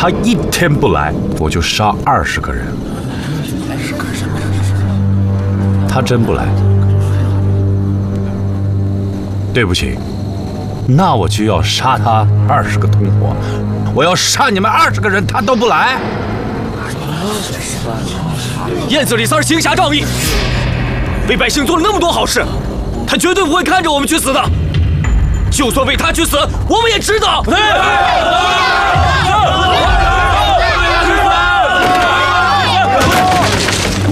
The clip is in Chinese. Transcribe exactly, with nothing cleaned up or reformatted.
他一天不来，我就杀二十个人。他真不来，对不起，那我就要杀他二十个同伙。我要杀你们二十个人，他都不来。 燕子李三儿行侠仗义，为百姓做了那么多好事，他绝对不会看着我们去死的。就算为他去死，我们也值得。